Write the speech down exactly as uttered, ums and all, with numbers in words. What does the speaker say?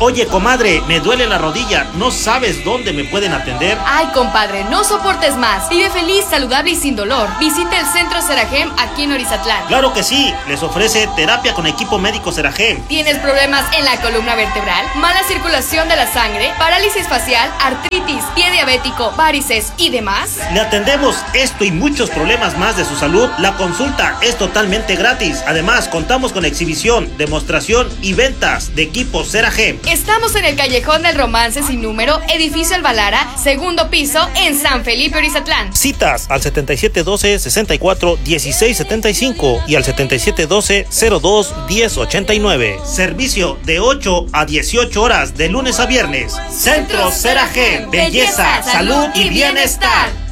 Oye, comadre, me duele la rodilla, ¿no sabes dónde me pueden atender? Ay, compadre, no soportes más. Vive feliz, saludable y sin dolor. Visita el Centro Seragem aquí en Orizatlán. Claro que sí, les ofrece terapia con equipo médico Seragem. ¿Tienes problemas en la columna vertebral, mala circulación de la sangre, parálisis facial, artritis, pie diabético, varices y demás? Le atendemos esto y muchos problemas más de su salud. La consulta es totalmente gratis. Además, contamos con exhibición, demostración y ventas de equipos Seragem. Estamos en el Callejón del Romance sin número, edificio Albalara, segundo piso, en San Felipe, Orizatlán. Citas al setenta y siete doce, sesenta y cuatro, dieciséis setenta y cinco y al setenta y siete doce, cero dos, diez ochenta y nueve. Servicio de ocho a dieciocho horas de lunes a viernes. Centro Seragem, belleza, salud y bienestar.